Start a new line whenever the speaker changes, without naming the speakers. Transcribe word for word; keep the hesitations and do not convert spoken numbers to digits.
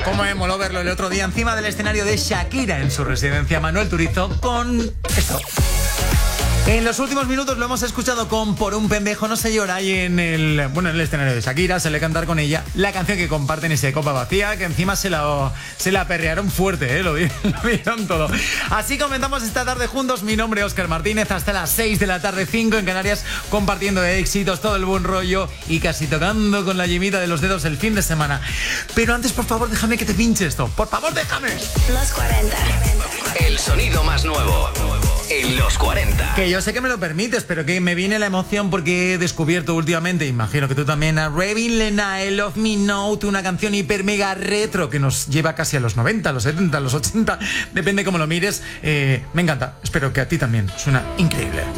Cómo me moló verlo el otro día encima del escenario de Shakira en su residencia Manuel Turizo con esto. En los últimos minutos lo hemos escuchado con Por un pendejo no se llora y en el, bueno, en el escenario de Shakira se le cantar con ella la canción que comparten ese Copa Vacía, que encima se la, se la perrearon fuerte, ¿eh? lo, vi, lo vieron todo. Así comenzamos esta tarde juntos. Mi nombre es Óscar Martínez, hasta las seis de la tarde, cinco en Canarias, compartiendo éxitos, todo el buen rollo y casi tocando con la yemita de los dedos el fin de semana. Pero antes, por favor, déjame que te pinche esto. Por favor, déjame.
Los cuarenta.
El sonido más nuevo en los cuarenta.
Que yo sé que me lo permites, pero que me viene la emoción porque he descubierto últimamente, imagino que tú también, a Ravin Lenae, Love Me Note, una canción hiper mega retro que nos lleva casi a los noventa, a los setenta, a los ochenta, depende cómo lo mires. Eh, me encanta, espero que a ti también. Suena increíble.